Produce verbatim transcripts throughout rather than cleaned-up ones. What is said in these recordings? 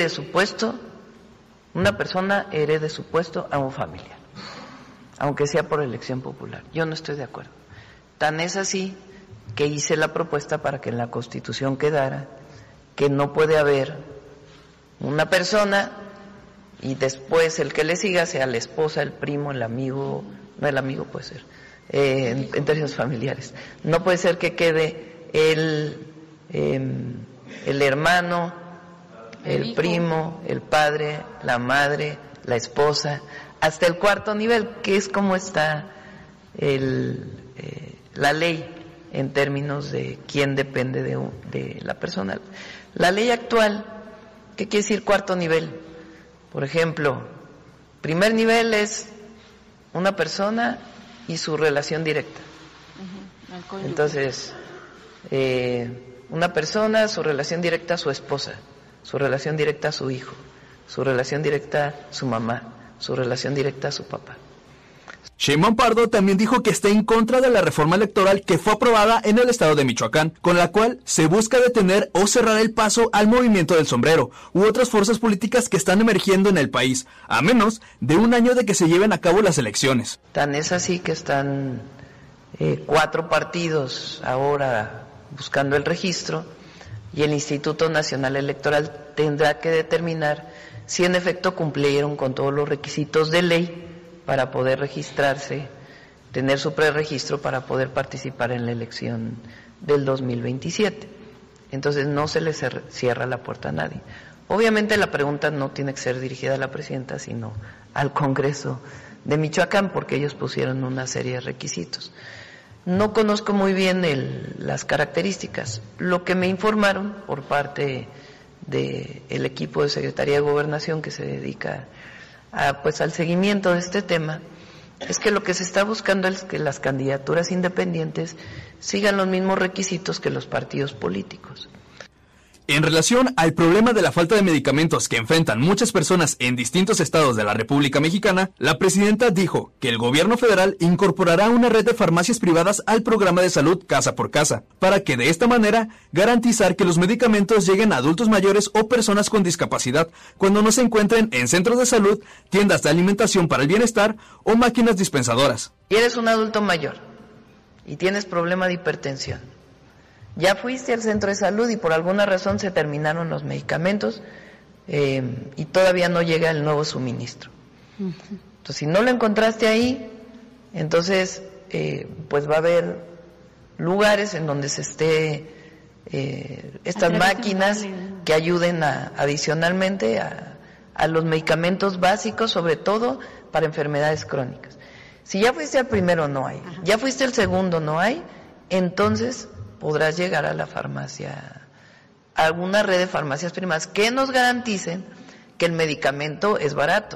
de su puesto, una persona herede su puesto a un familiar, aunque sea por elección popular. Yo no estoy de acuerdo. Tan es así que hice la propuesta para que en la Constitución quedara que no puede haber una persona y después el que le siga sea la esposa, el primo, el amigo, no el amigo puede ser, eh, en, en términos familiares. No puede ser que quede el, eh, el hermano, el, el primo, el padre, la madre, la esposa, hasta el cuarto nivel, que es como está el, eh, la ley en términos de quién depende de, de la persona. La ley actual, ¿qué quiere decir cuarto nivel? Por ejemplo, primer nivel es una persona y su relación directa. Uh-huh. Entonces, eh, una persona, su relación directa a su esposa, su relación directa a su hijo, su relación directa a su mamá, su relación directa a su papá. Sheinbaum Pardo también dijo que está en contra de la reforma electoral que fue aprobada en el estado de Michoacán, con la cual se busca detener o cerrar el paso al movimiento del sombrero u otras fuerzas políticas que están emergiendo en el país, a menos de un año de que se lleven a cabo las elecciones. Tan es así que están eh, cuatro partidos ahora buscando el registro y el Instituto Nacional Electoral tendrá que determinar si en efecto cumplieron con todos los requisitos de ley para poder registrarse, tener su preregistro para poder participar en la elección del dos mil veintisiete. Entonces no se le cierra la puerta a nadie. Obviamente la pregunta no tiene que ser dirigida a la presidenta, sino al Congreso de Michoacán, porque ellos pusieron una serie de requisitos. No conozco muy bien el, las características. Lo que me informaron por parte del equipo de Secretaría de Gobernación que se dedica a, pues, al seguimiento de este tema, es que lo que se está buscando es que las candidaturas independientes sigan los mismos requisitos que los partidos políticos. En relación al problema de la falta de medicamentos que enfrentan muchas personas en distintos estados de la República Mexicana, la presidenta dijo que el gobierno federal incorporará una red de farmacias privadas al programa de salud Casa por Casa, para que de esta manera garantizar que los medicamentos lleguen a adultos mayores o personas con discapacidad cuando no se encuentren en centros de salud, tiendas de alimentación para el bienestar o máquinas dispensadoras. Si eres un adulto mayor y tienes problema de hipertensión, ya fuiste al centro de salud y por alguna razón se terminaron los medicamentos eh, y todavía no llega el nuevo suministro. Entonces, si no lo encontraste ahí, entonces eh, pues va a haber lugares en donde se esté eh, estas máquinas que ayuden a, adicionalmente a, a los medicamentos básicos, sobre todo para enfermedades crónicas. Si ya fuiste al primero, no hay. Ajá. Ya fuiste al segundo, no hay. Entonces podrás llegar a la farmacia, a alguna red de farmacias privadas que nos garanticen que el medicamento es barato.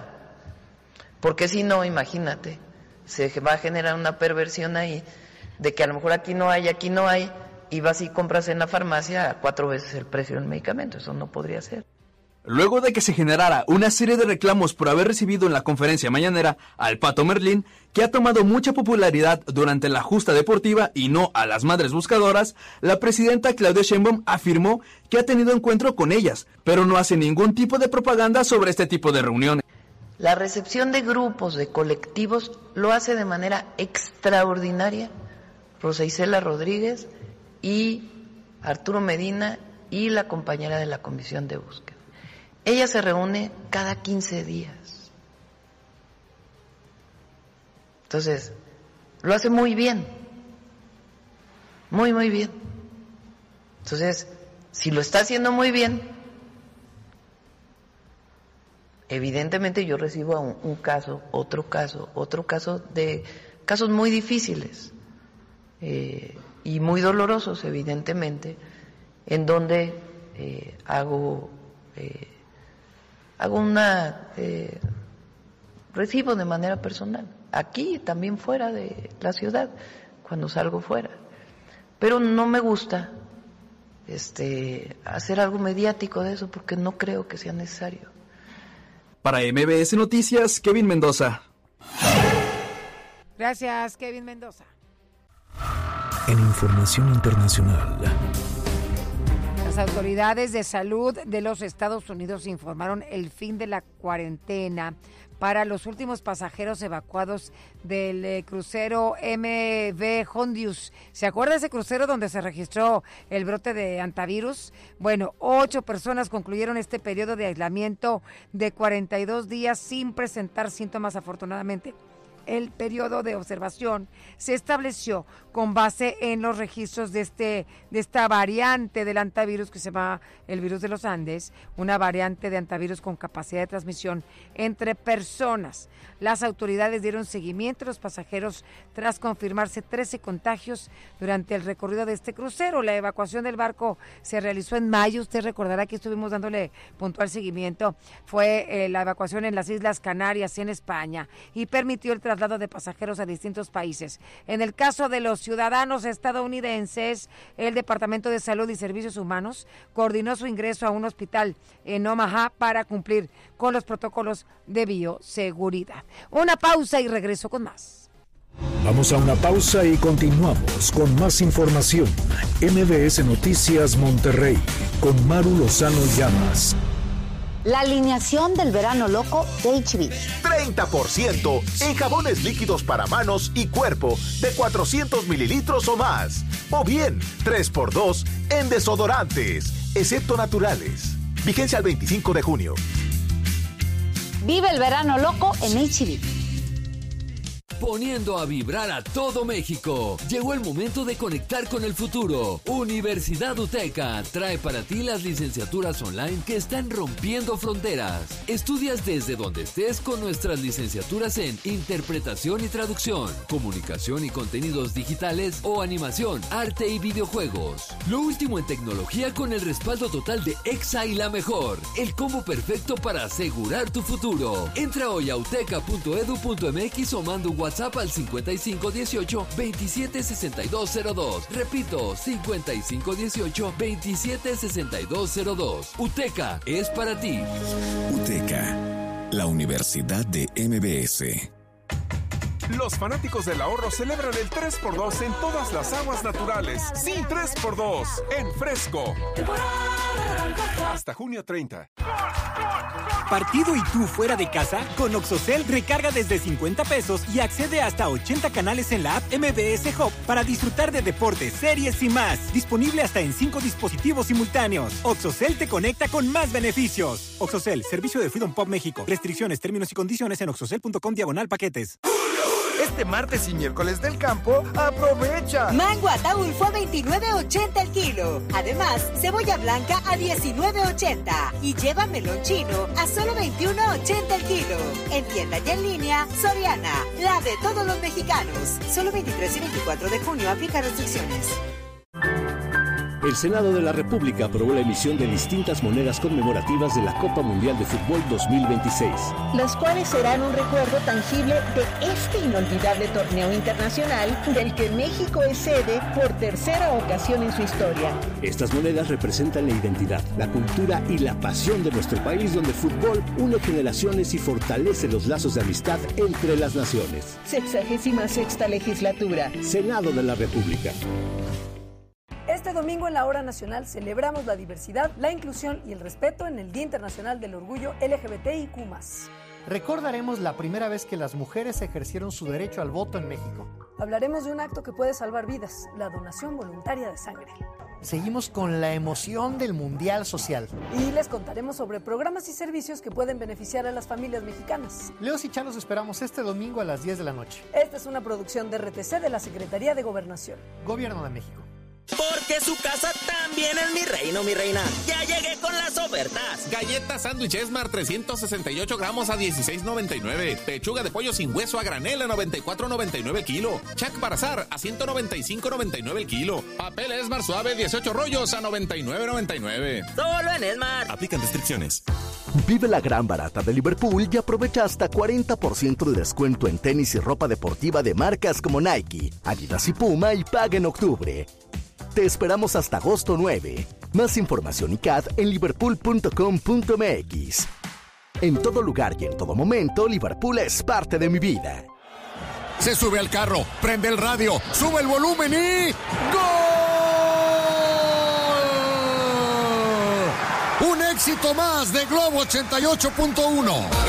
Porque si no, imagínate, se va a generar una perversión ahí de que a lo mejor aquí no hay, aquí no hay, y vas y compras en la farmacia a cuatro veces el precio del medicamento. Eso no podría ser. Luego de que se generara una serie de reclamos por haber recibido en la conferencia mañanera al Pato Merlín, que ha tomado mucha popularidad durante la justa deportiva y no a las madres buscadoras, la presidenta Claudia Sheinbaum afirmó que ha tenido encuentro con ellas, pero no hace ningún tipo de propaganda sobre este tipo de reuniones. La recepción de grupos, de colectivos, lo hace de manera extraordinaria Rosa Isela Rodríguez y Arturo Medina y la compañera de la Comisión de Búsqueda. Ella se reúne cada quince días. Entonces, lo hace muy bien. Muy, muy bien. Entonces, si lo está haciendo muy bien, evidentemente yo recibo un, un caso, otro caso, otro caso de casos muy difíciles eh, y muy dolorosos, evidentemente, en donde eh, hago... Eh, hago una eh, recibo de manera personal, aquí y también fuera de la ciudad, cuando salgo fuera, pero no me gusta este hacer algo mediático de eso porque no creo que sea necesario. Para M B S Noticias, Kevin Mendoza. Gracias, Kevin Mendoza. En información internacional, Las autoridades de salud de los Estados Unidos informaron el fin de la cuarentena para los últimos pasajeros evacuados del eh, crucero M V Hondius. ¿Se acuerda de ese crucero donde se registró el brote de antivirus? Bueno, ocho personas concluyeron este periodo de aislamiento de cuarenta y dos días sin presentar síntomas, afortunadamente. El periodo de observación se estableció con base en los registros de este de esta variante del antivirus que se llama el virus de los Andes, una variante de antivirus con capacidad de transmisión entre personas. Las autoridades dieron seguimiento a los pasajeros tras confirmarse trece contagios durante el recorrido de este crucero. La evacuación del barco se realizó en mayo. Usted recordará que estuvimos dándole puntual seguimiento. Fue eh, la evacuación en las Islas Canarias, en España, y permitió el traslado de pasajeros a distintos países. En el caso de los ciudadanos estadounidenses, el Departamento de Salud y Servicios Humanos coordinó su ingreso a un hospital en Omaha para cumplir con los protocolos de bioseguridad. Una pausa y regreso con más. Vamos a una pausa y continuamos con más información. M B S Noticias Monterrey con Maru Lozano Llamas. La alineación del verano loco de H B. treinta por ciento en jabones líquidos para manos y cuerpo de cuatrocientos mililitros o más. O bien, tres por dos en desodorantes, excepto naturales. Vigencia al veinticinco de junio. Vive el verano loco en H B. Poniendo a vibrar a todo México. Llegó el momento de conectar con el futuro. Universidad UTECA trae para ti las licenciaturas online que están rompiendo fronteras. Estudias desde donde estés con nuestras licenciaturas en Interpretación y Traducción, Comunicación y Contenidos Digitales o Animación, Arte y Videojuegos. Lo último en tecnología con el respaldo total de EXA y La Mejor. El combo perfecto para asegurar tu futuro. Entra hoy a uteca punto edu punto mx o manda un WhatsApp al cincuenta y cinco dieciocho veintisiete sesenta y dos cero dos. Repito, cincuenta y cinco dieciocho veintisiete sesenta y dos cero dos. UTECA es para ti. UTECA, la Universidad de M B S. Los fanáticos del ahorro celebran el tres por dos en todas las aguas naturales. Sí, tres por dos en Fresco. Hasta junio treinta. ¿Partido y tú fuera de casa? Con Oxocel recarga desde cincuenta pesos y accede hasta ochenta canales en la app M B S Hub para disfrutar de deportes, series y más. Disponible hasta en cinco dispositivos simultáneos. Oxocel te conecta con más beneficios. Oxocel, servicio de Freedom Pop México. Restricciones, términos y condiciones en oxocel punto com diagonal paquetes. Este martes y miércoles del campo, ¡aprovecha! Mango Ataulfo a veintinueve ochenta el kilo. Además, cebolla blanca a diecinueve ochenta. Y lleva melón chino a solo veintiuno ochenta el kilo. En tienda y en línea, Soriana, la de todos los mexicanos. Solo veintitrés y veinticuatro de junio, aplica restricciones. El Senado de la República aprobó la emisión de distintas monedas conmemorativas de la Copa Mundial de Fútbol dos mil veintiséis. Las cuales serán un recuerdo tangible de este inolvidable torneo internacional del que México es sede por tercera ocasión en su historia. Estas monedas representan la identidad, la cultura y la pasión de nuestro país, donde el fútbol une generaciones y fortalece los lazos de amistad entre las naciones. Sexagésima sexta legislatura. Senado de la República. Este domingo en la Hora Nacional celebramos la diversidad, la inclusión y el respeto en el Día Internacional del Orgullo L G B T I Q más. Recordaremos la primera vez que las mujeres ejercieron su derecho al voto en México. Hablaremos de un acto que puede salvar vidas, la donación voluntaria de sangre. Seguimos con la emoción del Mundial Social. Y les contaremos sobre programas y servicios que pueden beneficiar a las familias mexicanas. Leos y Chá los esperamos este domingo a las diez de la noche. Esta es una producción de R T C de la Secretaría de Gobernación. Gobierno de México. Porque su casa también es mi reino, mi reina. Ya llegué con las ofertas. Galletas sándwich Esmar trescientos sesenta y ocho gramos a dieciséis noventa y nueve. Pechuga de pollo sin hueso a granel a noventa y cuatro noventa y nueve el kilo. Chac para azar a ciento noventa y cinco noventa y nueve el kilo. Papel Esmar suave dieciocho rollos a noventa y nueve noventa y nueve. Solo en Esmar. Aplican restricciones. Vive la gran barata de Liverpool y aprovecha hasta cuarenta por ciento de descuento en tenis y ropa deportiva de marcas como Nike, Adidas y Puma y paga en octubre. Te esperamos hasta agosto nueve. Más información y C A D en liverpool punto com punto m x. En todo lugar y en todo momento, Liverpool es parte de mi vida. Se sube al carro, prende el radio, sube el volumen y... ¡Gol! Un éxito más de Globo ochenta y ocho punto uno.